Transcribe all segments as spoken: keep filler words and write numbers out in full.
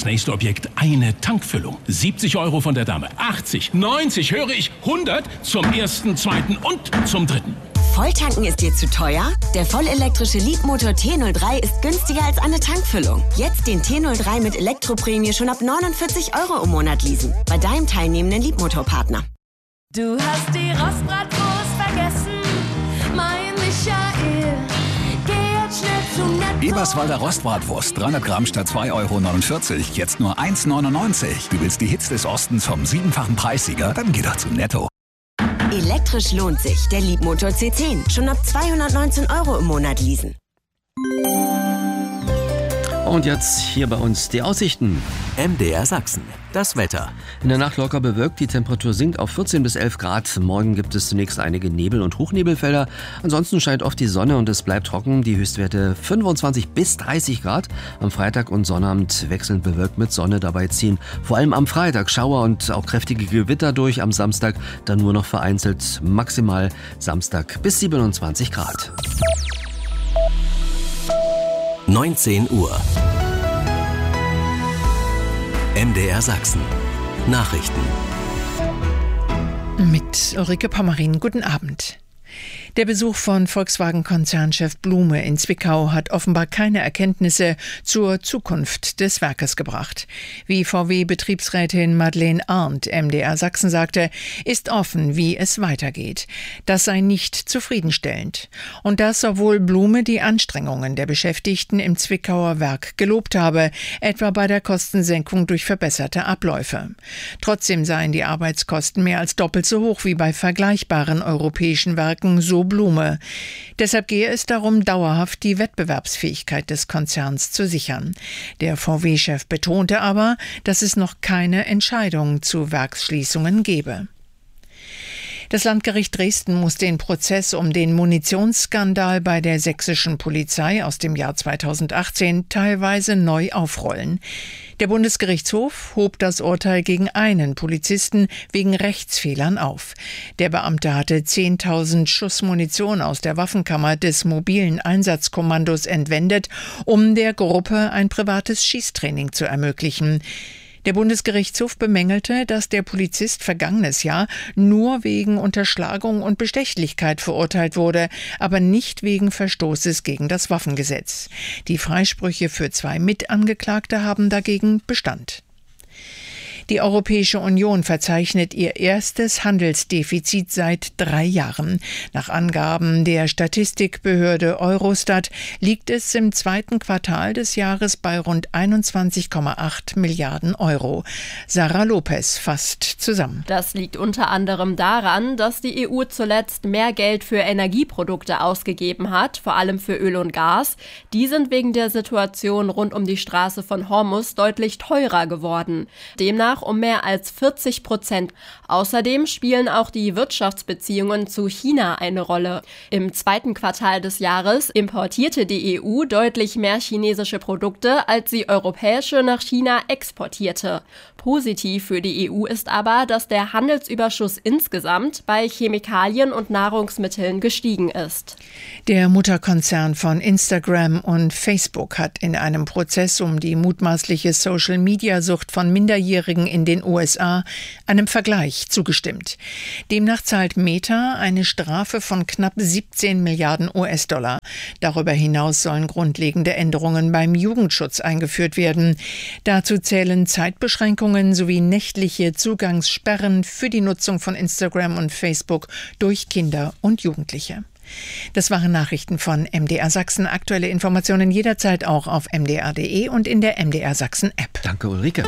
nächste Objekt eine Tankfüllung. siebzig Euro von der Dame, achtzig, neunzig, höre ich, hundert zum ersten, zweiten und zum dritten. Volltanken ist dir zu teuer? Der vollelektrische Leapmotor T null drei ist günstiger als eine Tankfüllung. Jetzt den T null drei mit Elektroprämie schon ab neunundvierzig Euro im Monat leasen. Bei deinem teilnehmenden Leapmotor-Partner. Du hast die Rostbratwurst vergessen, mein Michael. Geh jetzt schnell zum Netto. Eberswalder Rostbratwurst, dreihundert Gramm statt zwei Euro neunundvierzig, jetzt nur eins neunundneunzig. Du willst die Hits des Ostens vom siebenfachen Preissieger? Dann geh doch zum Netto. Elektrisch lohnt sich. Der Leapmotor C zehn. Schon ab zweihundertneunzehn Euro im Monat leasen. Und jetzt hier bei uns die Aussichten. M D R Sachsen. Das Wetter. In der Nacht locker bewölkt, die Temperatur sinkt auf vierzehn bis elf Grad. Morgen gibt es zunächst einige Nebel- und Hochnebelfelder. Ansonsten scheint oft die Sonne und es bleibt trocken. Die Höchstwerte fünfundzwanzig bis dreißig Grad. Am Freitag und Sonnabend wechselnd bewölkt mit Sonne. Dabei ziehen vor allem am Freitag Schauer und auch kräftige Gewitter durch. Am Samstag dann nur noch vereinzelt, maximal Samstag bis siebenundzwanzig Grad. neunzehn Uhr. M D R Sachsen. Nachrichten. Mit Ulrike Pommerin. Guten Abend. Der Besuch von Volkswagen-Konzernchef Blume in Zwickau hat offenbar keine Erkenntnisse zur Zukunft des Werkes gebracht. Wie V W-Betriebsrätin Madeleine Arndt M D R Sachsen sagte, ist offen, wie es weitergeht. Das sei nicht zufriedenstellend. Und das, obwohl Blume die Anstrengungen der Beschäftigten im Zwickauer Werk gelobt habe, etwa bei der Kostensenkung durch verbesserte Abläufe. Trotzdem seien die Arbeitskosten mehr als doppelt so hoch wie bei vergleichbaren europäischen Werken, so Blume. Deshalb gehe es darum, dauerhaft die Wettbewerbsfähigkeit des Konzerns zu sichern. Der V W-Chef betonte aber, dass es noch keine Entscheidung zu Werksschließungen gebe. Das Landgericht Dresden muss den Prozess um den Munitionsskandal bei der sächsischen Polizei aus dem Jahr zweitausendachtzehn teilweise neu aufrollen. Der Bundesgerichtshof hob das Urteil gegen einen Polizisten wegen Rechtsfehlern auf. Der Beamte hatte zehntausend Schuss Munition aus der Waffenkammer des mobilen Einsatzkommandos entwendet, um der Gruppe ein privates Schießtraining zu ermöglichen. Der Bundesgerichtshof bemängelte, dass der Polizist vergangenes Jahr nur wegen Unterschlagung und Bestechlichkeit verurteilt wurde, aber nicht wegen Verstoßes gegen das Waffengesetz. Die Freisprüche für zwei Mitangeklagte haben dagegen Bestand. Die Europäische Union verzeichnet ihr erstes Handelsdefizit seit drei Jahren. Nach Angaben der Statistikbehörde Eurostat liegt es im zweiten Quartal des Jahres bei rund einundzwanzig Komma acht Milliarden Euro. Sarah Lopez fasst zusammen. Das liegt unter anderem daran, dass die E U zuletzt mehr Geld für Energieprodukte ausgegeben hat, vor allem für Öl und Gas. Die sind wegen der Situation rund um die Straße von Hormuz deutlich teurer geworden. Demnach um mehr als vierzig Prozent. Außerdem spielen auch die Wirtschaftsbeziehungen zu China eine Rolle. Im zweiten Quartal des Jahres importierte die E U deutlich mehr chinesische Produkte, als sie europäische nach China exportierte. Positiv für die E U ist aber, dass der Handelsüberschuss insgesamt bei Chemikalien und Nahrungsmitteln gestiegen ist. Der Mutterkonzern von Instagram und Facebook hat in einem Prozess um die mutmaßliche Social-Media-Sucht von Minderjährigen in den U S A einem Vergleich zugestimmt. Demnach zahlt Meta eine Strafe von knapp siebzehn Milliarden U S-Dollar. Darüber hinaus sollen grundlegende Änderungen beim Jugendschutz eingeführt werden. Dazu zählen Zeitbeschränkungen sowie nächtliche Zugangssperren für die Nutzung von Instagram und Facebook durch Kinder und Jugendliche. Das waren Nachrichten von M D R Sachsen. Aktuelle Informationen jederzeit auch auf m d r punkt d e und in der M D R Sachsen App. Danke, Ulrike.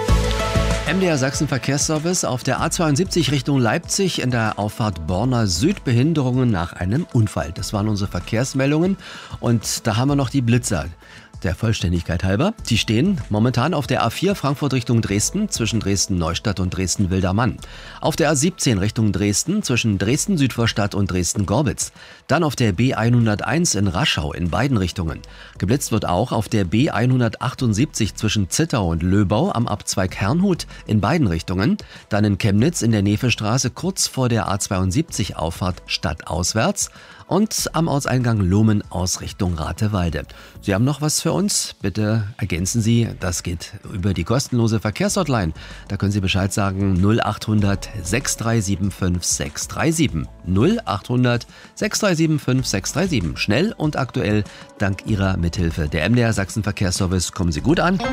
M D R Sachsen Verkehrsservice auf der A zweiundsiebzig Richtung Leipzig in der Auffahrt Borna Süd, Behinderungen nach einem Unfall. Das waren unsere Verkehrsmeldungen und da haben wir noch die Blitzer. Der Vollständigkeit halber, die stehen momentan auf der A vier Frankfurt Richtung Dresden zwischen Dresden-Neustadt und Dresden-Wildermann. Auf der A siebzehn Richtung Dresden zwischen Dresden-Südvorstadt und Dresden-Gorbitz. Dann auf der B hunderteins in Raschau in beiden Richtungen. Geblitzt wird auch auf der B hundertachtundsiebzig zwischen Zittau und Löbau am Abzweig Herrnhut in beiden Richtungen. Dann in Chemnitz in der Nevestraße kurz vor der A zweiundsiebzig Auffahrt stadtauswärts. Und am Ortseingang Lohmen aus Richtung Ratewalde. Sie haben noch was für uns. Bitte ergänzen Sie, das geht über die kostenlose Verkehrshotline. Da können Sie Bescheid sagen, null acht hundert sechs drei sieben fünf sechs drei sieben. null acht hundert sechs drei sieben fünf sechs drei sieben. Schnell und aktuell, dank Ihrer Mithilfe. Der M D R Sachsen Verkehrsservice, kommen Sie gut an.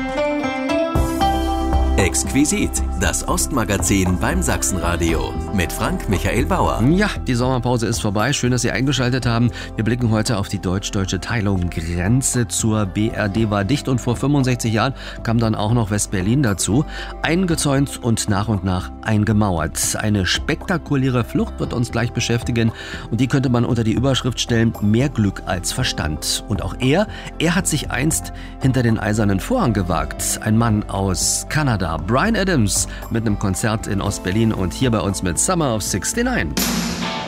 Exquisit, das Ostmagazin beim Sachsenradio mit Frank Michael Bauer. Ja, die Sommerpause ist vorbei. Schön, dass Sie eingeschaltet haben. Wir blicken heute auf die deutsch-deutsche Teilung. Grenze zur B R D war dicht und vor fünfundsechzig Jahren kam dann auch noch West-Berlin dazu. Eingezäunt und nach und nach eingemauert. Eine spektakuläre Flucht wird uns gleich beschäftigen und die könnte man unter die Überschrift stellen, mehr Glück als Verstand. Und auch er, er hat sich einst hinter den eisernen Vorhang gewagt. Ein Mann aus Kanada. Bryan Adams mit einem Konzert in Ostberlin und hier bei uns mit Summer of sixty-nine.